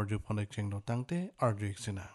arju phonek chenglo tangte arju iksina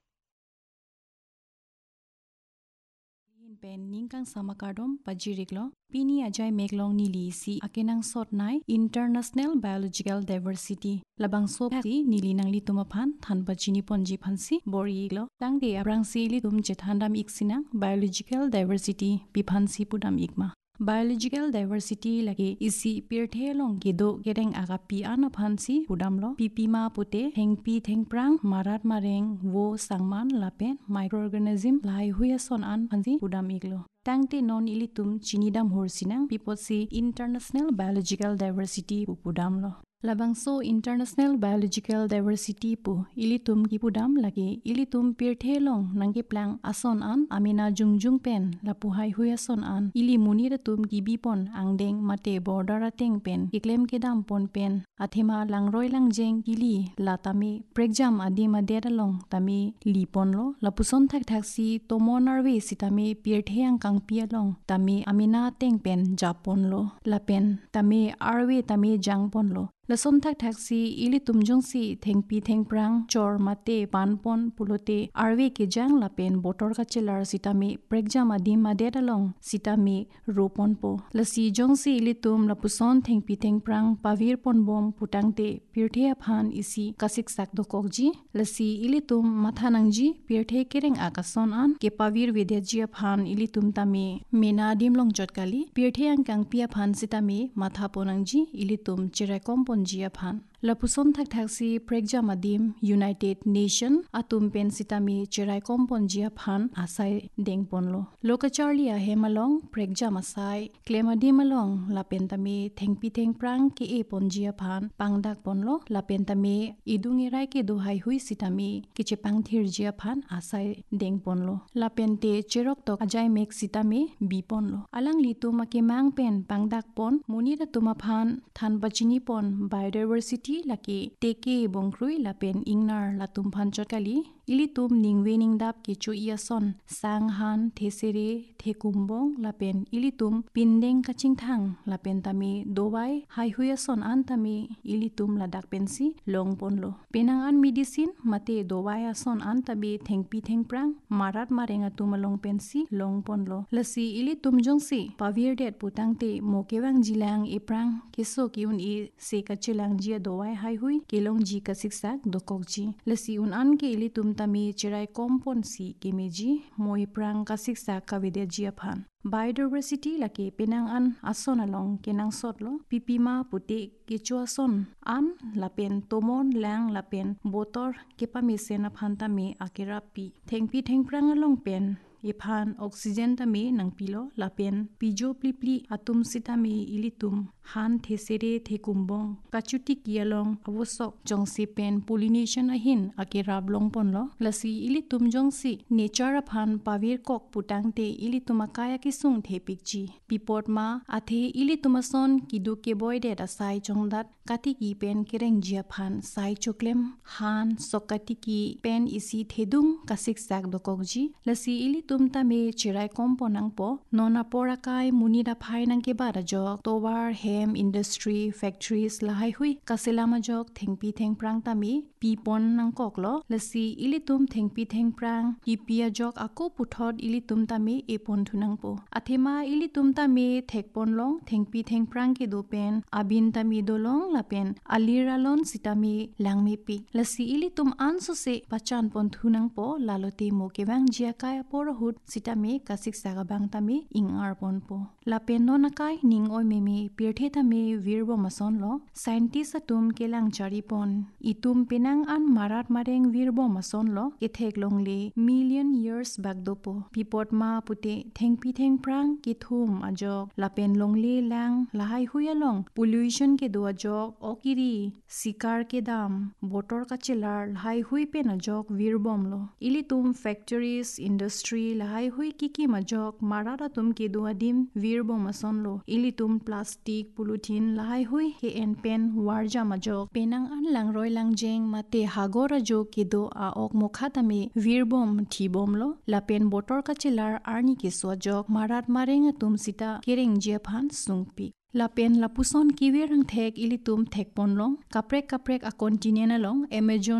pen ningkang samakadom pajiriklo pini ajai meklong nili si akenang sotnai International Biological Diversity labang so si nili nangli tumaphan thanpa chini ponji phansi boriglo tangde abrang si li tum jethandam iksinang Biological Diversity biphansi pudam ikma Biological diversity lagi isi pirthe long gedo gereng agapi ana phansi pudamlo pipima pute thengpi thengprang marat mareng wo sangman lapen microorganism lai huya son an phansi pudam iglo tangte non ilitum chinidam horsinang pipotsi International Biological Diversity pudamlo labangso International Biological Diversity pu ilitum ki pudam lagi ilitum pirthe long nangge plang ason an amina jungjung pen lapuhai huya son an ili munira tum ki bipon angdeng mate bordara teng pen iklem ke dam pon pen athema langroi langjeng kili latami pregjam adi madera long tami lipon lo lapuson thak thaksi tomonarwe sitami pirthe ang kangpia long tami amina teng pen japon lo lapen tami arwe tami jangpon lo lasom thak thaksi ili tumjong si thengpi thengprang chor mate panpon pulote arwe ke jang lapen botor ka chelar sitami pregjam adi madera long sitami ropon po lasi jong si ili tum lapuson thengpi thengprang pavir pon bom putangte pirthe aphan isi kasik sak do kokji lasi ili tum mathanangji pirthe kereng akason an ke pavir vedyaji aphan ili tum tami mena dim long jotkali pirthe ang kangpia phan sitami matha ponangji ili tum chirekom ponjia phan lapusom thak thaksi pregjam adim United Nation atum pen sitami chirai kompon jia phan asai dengponlo lokacharli a hemalong pregjam asai klemadi malong lapen tami thengpi thengprang ke e ponjia phan pangdak ponlo lapen tami idungi rai ke dohai hui sitami kiche pangthir jia phan asai dengponlo lapen te cherok tok ajai mek sitami biponlo alang litum ke mang pen pangdak pon munira tuma phan than bachini pon biodiversity laki teke bongkrui lapen ingnar latum phanchot kali ilitum ningwe ningdap ke chu iason sanghan thesere thekumbong lapen ilitum pindeng kaching thang lapen tami dowai hai huyason antami ilitum ladak pensi longponlo penang an medicine mate dowai ason antabi thengpi thengprang marat marenga tumalong pensi longponlo lasi ilitum jongsi pavir det putangte mokewang jilang eprang keso kiun e se kachelang jia dowai hai hui kelong ji kasiksak dokokji lasi un an ke ilitum tami chirai kompon si kemeji moi prang kasiksak kavede jia phan biodiversity lake penang an ason along kenang sotlo pipima pute kechua son an lapen tomon lang lapen botor kepami sena phanta me akera pi thengpi thengprang along pen iphan oxygen tami nangpilo lapen pijo plipli atum sitami ilitum han thesere thekumbong kachuti kialong awosok jongsi pen pollination ahin akera blong ponlo lasi ilitum jongsi nature phan pavir kok putangte ilituma kaya kisung thepikji pipotma athe ilitumason kidu ke boyde asai jongdat katiki pen kereng jia phan sai choklem han sokati ki pen isi thedung kasik sak dokokji lasi ilitum tame chirai komponang po nona porakai munida phainang ke bara jok towar hem industry factories lahai hui kaselama jok thengpi thengprang tami pipon nang koklo lasi ilitum thengpi thengprang ipia jok ako puthot ilitum tami epon thunang po athema ilitum tami thekpon long thengpi thengprang ke dopen abin tami dolong lapen aliralon sitami langmi pi lasi ilitum anso se pachan pon thunang po lalote mokewang jia kaya porhut sitami kasik sagabang tami ingar pon po lapen nonakai ning oi memi pirthe tami virbo mason lo scientist atum kelang chari pon itum penang an marat mareng virbo mason lo ke thek longle million years bagdopo pipot ma pute thengpi thengprang ki thum ajok lapen longle lang lahai huyalong pollution ke do ajok okiri sikar ke dam botor ka chelar lahai hui pen ajok virbom lo ilitum factories industry lahai hui kiki majok marara tum ke do adim virbo mason lo ilitum plastic polythene lahai hui he en pen warja majok penang an langroi langjeng mate hagora jo ke do a ok mokhatame virbom thibom lo lapen botor ka chelar arni ke so jok marat marenga tum sita kereng je phan sungpi lapen lapuson kiwerang thek ilitum thekpon long kaprek a continent along Amazon